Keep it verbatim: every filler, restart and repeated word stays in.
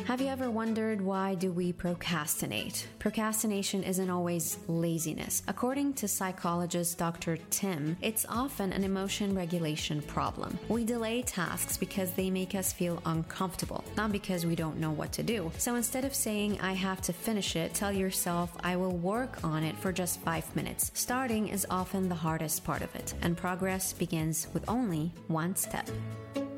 Have you ever wondered why do we procrastinate? Procrastination isn't always laziness. According to psychologist Doctor Tim, it's often an emotion regulation problem. We delay tasks because they make us feel uncomfortable, not because we don't know what to do. So instead of saying, I have to finish it, tell yourself, I will work on it for just five minutes. Starting is often the hardest part of it, and progress begins with only one step.